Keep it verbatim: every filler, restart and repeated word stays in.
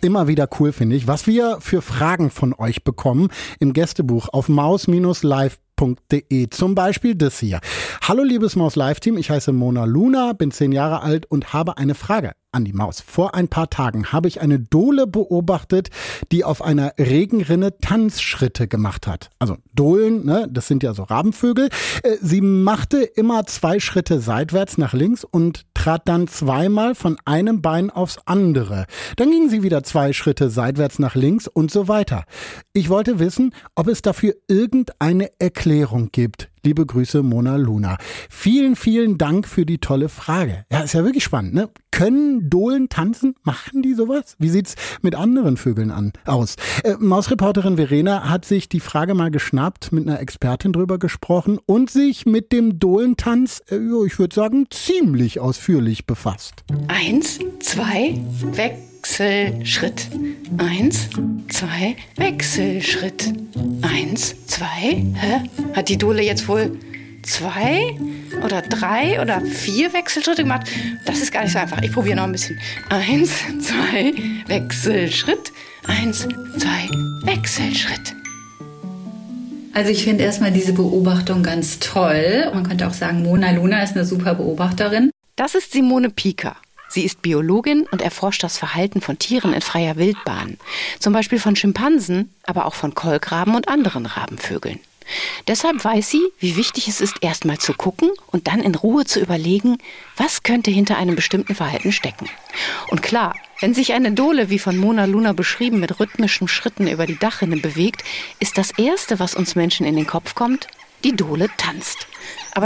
immer wieder cool, finde ich, was wir für Fragen von euch bekommen im Gästebuch auf maus Bindestrich live punkt de. Zum Beispiel das hier. Hallo liebes Maus-Live-Team, ich heiße Mona Luna, bin zehn Jahre alt und habe eine Frage an die Maus. Vor ein paar Tagen habe ich eine Dole beobachtet, die auf einer Regenrinne Tanzschritte gemacht hat. Also Dohlen, ne, das sind ja so Rabenvögel. Sie machte immer zwei Schritte seitwärts nach links und trat dann zweimal von einem Bein aufs andere. Dann ging sie wieder zwei Schritte seitwärts nach links und so weiter. Ich wollte wissen, ob es dafür irgendeine Erklärung gibt. Liebe Grüße, Mona Luna. Vielen, vielen Dank für die tolle Frage. Ja, ist ja wirklich spannend, ne? Können Dohlen tanzen? Machen die sowas? Wie sieht's mit anderen Vögeln an, aus? Äh, Mausreporterin Verena hat sich die Frage mal geschnappt, mit einer Expertin drüber gesprochen und sich mit dem Dohlentanz, äh, ich würde sagen, ziemlich ausführlich befasst. Eins, zwei, Wechselschritt. Eins, zwei, Wechselschritt. Eins, zwei, hä? Hat die Dole jetzt wohl zwei oder drei oder vier Wechselschritte gemacht? Das ist gar nicht so einfach. Ich probiere noch ein bisschen. Eins, zwei, Wechselschritt. Eins, zwei, Wechselschritt. Also ich finde erstmal diese Beobachtung ganz toll. Man könnte auch sagen, Mona Luna ist eine super Beobachterin. Das ist Simone Pieker. Sie ist Biologin und erforscht das Verhalten von Tieren in freier Wildbahn. Zum Beispiel von Schimpansen, aber auch von Kolkraben und anderen Rabenvögeln. Deshalb weiß sie, wie wichtig es ist, erst mal zu gucken und dann in Ruhe zu überlegen, was könnte hinter einem bestimmten Verhalten stecken. Und klar, wenn sich eine Dole, wie von Mona Luna beschrieben, mit rhythmischen Schritten über die Dachrinne bewegt, ist das Erste, was uns Menschen in den Kopf kommt, die Dole tanzt. Aber